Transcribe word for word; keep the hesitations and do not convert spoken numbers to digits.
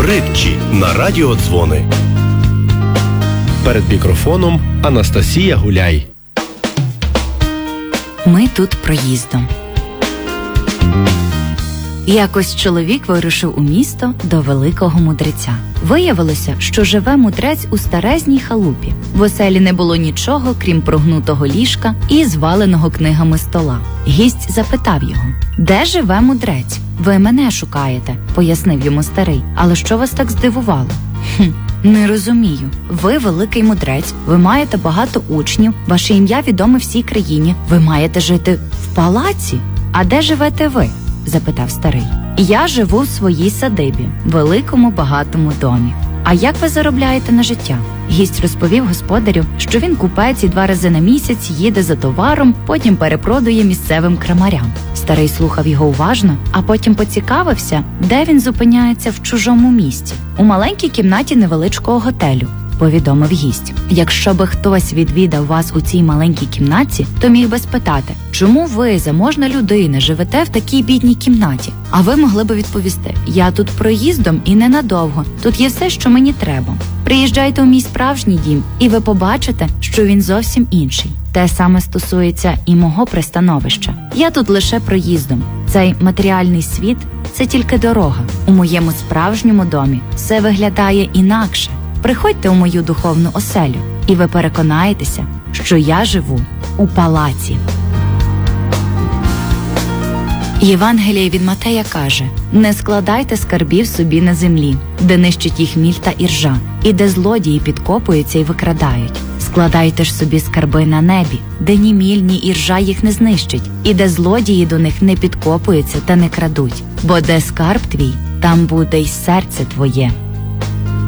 Притчі на радіодзвони. Перед мікрофоном Анастасія Гуляй. Ми тут проїздом. Якось чоловік вирушив у місто до великого мудреця. Виявилося, що живе мудрець у старезній халупі. В оселі не було нічого, крім прогнутого ліжка і зваленого книгами стола. Гість запитав його: «Де живе мудрець? Ви мене шукаєте», – пояснив йому старий. «Але що вас так здивувало?» «Хм, не розумію. Ви великий мудрець, ви маєте багато учнів, ваше ім'я відоме всій країні, ви маєте жити в палаці. А де живете ви?» – запитав старий. «Я живу в своїй садибі, великому багатому домі». «А як ви заробляєте на життя?» Гість розповів господарю, що він купець і два рази на місяць їде за товаром, потім перепродує місцевим крамарям. Старий слухав його уважно, а потім поцікавився, де він зупиняється в чужому місті. «У маленькій кімнаті невеличкого готелю», – повідомив гість. «Якщо би хтось відвідав вас у цій маленькій кімнаті, то міг би спитати, чому ви, заможна людина, живете в такій бідній кімнаті? А ви могли би відповісти: я тут проїздом і ненадовго, тут є все, що мені треба. Приїжджайте у мій справжній дім, і ви побачите, що він зовсім інший. Те саме стосується і мого пристановища. Я тут лише проїздом. Цей матеріальний світ – це тільки дорога. У моєму справжньому домі все виглядає інакше. Приходьте у мою духовну оселю, і ви переконаєтеся, що я живу у палаці». Євангеліє від Матея каже: «Не складайте скарбів собі на землі, де нищить їх міль та іржа, і де злодії підкопуються і викрадають. Складайте ж собі скарби на небі, де ні міль, ні іржа їх не знищить, і де злодії до них не підкопуються та не крадуть. Бо де скарб твій, там буде й серце твоє».